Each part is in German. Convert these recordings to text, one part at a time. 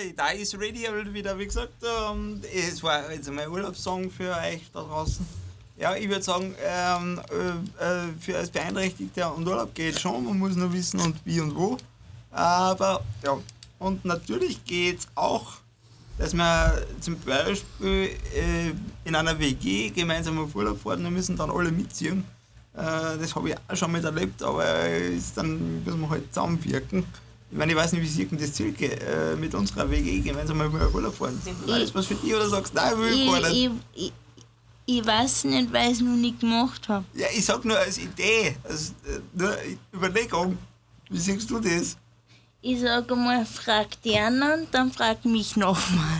da ist Radio wieder, wie gesagt, es war jetzt einmal ein Urlaubssong für euch da draußen. Ja, ich würde sagen, für als Beeinträchtigter und Urlaub geht schon, man muss nur wissen und wie und wo. Aber ja, und natürlich geht es auch, dass wir zum Beispiel in einer WG gemeinsam auf Urlaub fahren und müssen dann alle mitziehen. Das habe ich auch schon mal erlebt, aber dann müssen wir halt zusammenwirken. Ich meine, ich weiß nicht, wie sieht denn das Silke mit unserer WG gemeinsam mal auf Urlaub fahren? War das was für dich oder sagst du, nein, will ich gar nicht? Ich weiß nicht, weil ich es noch nie gemacht habe. Ja, ich sag nur als Idee, als nur Überlegung. Wie siehst du das? Ich sage mal, frag die anderen und dann frag mich nochmal.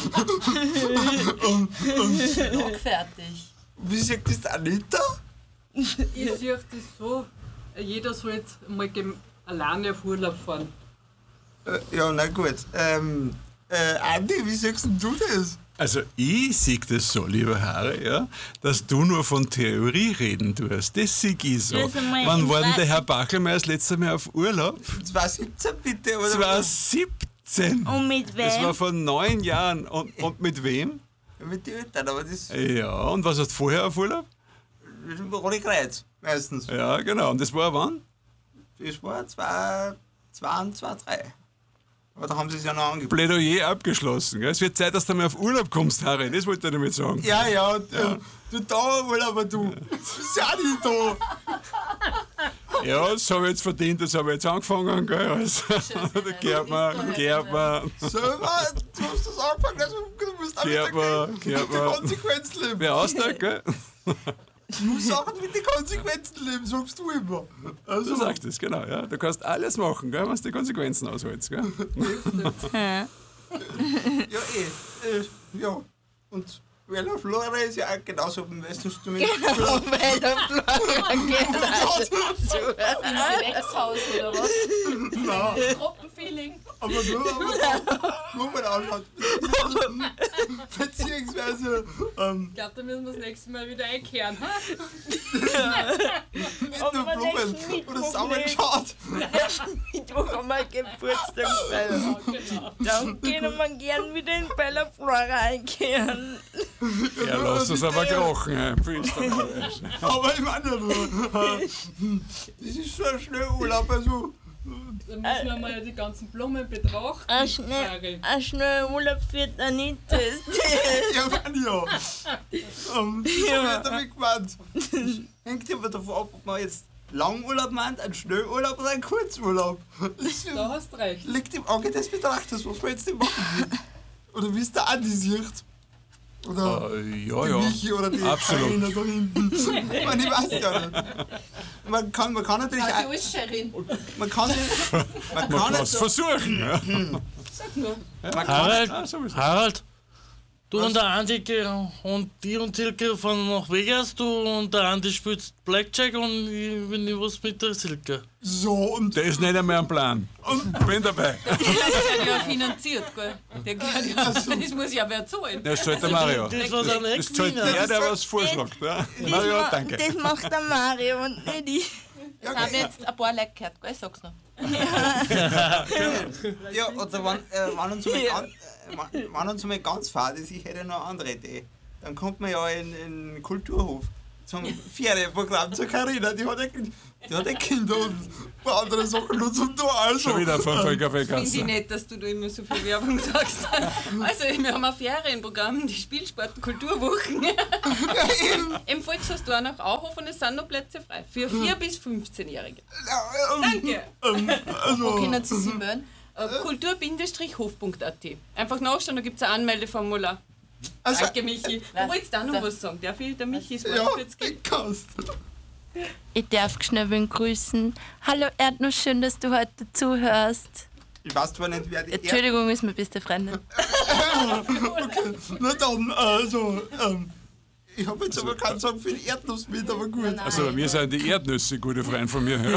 Fertig. Wie sieht das die Anita? Ich sehe das so, jeder soll jetzt mal alleine auf Urlaub fahren. Ja, na gut. Andi, wie siehst denn du das? Also ich sehe das so, lieber Harry, ja, dass du nur von Theorie reden tust. Das sehe ich so. Wann war denn der Herr Bachelmeier das letzte Mal auf Urlaub? 2017 bitte, oder? 2017. Und mit wem? Das war vor 9 Jahren. Und mit wem? Ja, mit den Eltern, aber das... Ja, und was hast du vorher auf Urlaub? Rote Kreuz, meistens. Ja, genau. Und das war wann? Das war 2003. Aber da haben sie es ja noch angeboten. Plädoyer abgeschlossen. Gell? Es wird Zeit, dass du mal auf Urlaub kommst, Harry. Das wollte ich damit sagen. Ja, du da wohl, aber du bist ja nicht da. Ja, das habe ich jetzt verdient, das habe ich jetzt angefangen. Gell? Also, da gehört man. Selber, du hast das angefangen, also du musst auch mit der Konsequenz leben. Wer ausdenkt, gell? Du musst auch mit den Konsequenzen leben, sagst du immer. Also. Du sagst es, genau. Ja. Du kannst alles machen, gell, wenn du die Konsequenzen aushältst. Gell? Ja. Und Vella Flora ist ja auch genauso, weißt du, du mit Genau, Vella Flora geht dazu. Gewächshaus oder was? Nein. Gruppenfeeling. Aber nur mal anschaut. Beziehungsweise. Ich glaube, da müssen wir das nächste Mal wieder einkehren. Nicht nur Blumen oder Sammelschad. Mittwoch haben wir Geburtstag. Genau. Dann können wir gern wieder in Bella Flora einkehren. Ja, lass uns aber krochen. Aber ich meine nur, das ist so ein Schnellurlaub, also. Dann müssen wir mal die ganzen Blumen betrachten. Ein schneller Urlaub für die Anita. Ja, Mann, ja. Ich hab damit gemeint. Hängt aber davon ab, ob man jetzt Langurlaub meint, ein Schnellurlaub oder ein Kurzurlaub. Da hast du recht. Liegt im Auge des Betrachters, was man jetzt nicht machen will. Oder wie es der Andi sieht. Oder die Michi oder die Karina da hinten. Ich meine, ich weiß ja nicht. Man kann natürlich Also ist Sherin. man kann es versuchen. Ja. Sag nur. Harald, du und der Andi und die und Silke fahren nach Vegas, du und der Andi spielt Blackjack und ich bin nicht was mit der Silke. so und Der ist nicht einmal am Plan. Und bin dabei. Der wird ja finanziert, gell? Das muss ja wer zahlen. Das zahlt der Mario. Das war dann Das zahlt der was vorschlägt. Ja. Mario, danke. Das macht der Mario und nicht ich. Das haben jetzt ein paar Leute gehört, gell? Ich sag's noch. ja, oder wenn uns mal ganz fad ist, ich hätte noch eine andere Idee. Dann kommt man ja in den Kulturhof zum Ferienprogramm zur Carina, die hat ein Kinder und ein paar andere Sachen und zum Tor. Also, Schon wieder von Finde ich Kaffeekasse. nicht, dass du da immer so viel Werbung sagst. Also, wir haben ein Ferienprogramm, die Spielsport- und Kulturwochen. Im Volkshaus Dornach auch und es sind noch Plätze frei. Für 4- bis 15-Jährige. Danke. Wo können Sie sich melden? kultur-hof.at. Einfach nachschauen, da gibt es ein Anmeldeformular. Also, Danke, Michi. Du wolltest auch noch was sagen. Darf ich? Der Michi ist ja, jetzt gehen. kannst. Ich darf schnell grüßen. Hallo Erdnuss, schön, dass du heute zuhörst. Ich weiß zwar nicht, wer die Entschuldigung, ist meine beste Freundin. Okay, na dann, also, ich habe jetzt aber keinen Song für die Erdnuss mit, aber gut. Also, wir sind die Erdnüsse, gute Freund von mir.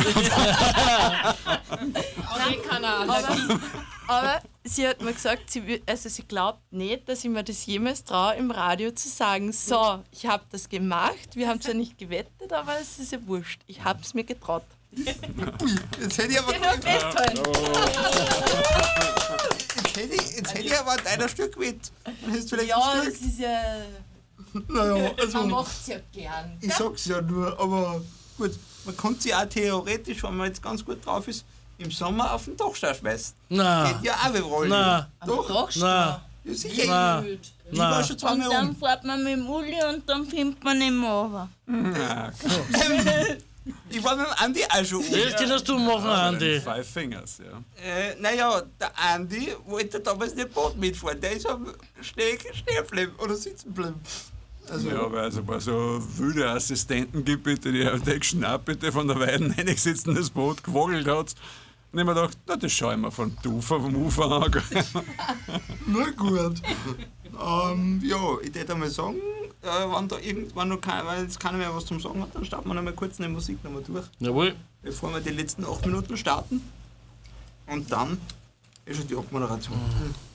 Aber sie hat mir gesagt, sie glaubt nicht, dass ich mir das jemals traue, im Radio zu sagen, so, ich habe das gemacht, wir haben zwar nicht gewettet, aber es ist ja wurscht. Ich habe es mir getraut. Jetzt hätte ich aber Festhalten. Jetzt hätte wenn einer Stück mit. Dann hast du vielleicht Ja, ein das Stück. ist ja. Naja, Man also, macht's ja gern. ich sag's ja nur, aber gut, man kann sich auch theoretisch, wenn man jetzt ganz gut drauf ist, im Sommer auf den Dachstein schmeißen. Na, Geht ja auch überall. na, Doch, Doch, na, ja, sicher. na, Ich war na. schon Und zweimal dann um. fährt man mit dem Uli und dann findet man ihn runter. Ja, Ich war mit dem Andi auch schon um. Das kannst du machen, Andi. Five Fingers, ja. Naja, der Andi wollte damals nicht Boot mitfahren. Der ist am stehen geblieben oder sitzen geblieben. Also, Ja, weil es ein paar so wilde Assistenten gibt, bitte, die auf der Schnappete von der Weiden reingesetzt und das Boot gewogelt hat. Und ich mir gedacht, na, das schau ich mir vom Ufer an. na gut. Ja, ich würde mal sagen, wenn da irgendwann noch weil jetzt keiner mehr was zum Sagen hat, dann starten wir noch mal kurz eine Musik noch mal durch, Jawohl. bevor wir die letzten 8 Minuten starten. Und dann ist schon die Abmoderation.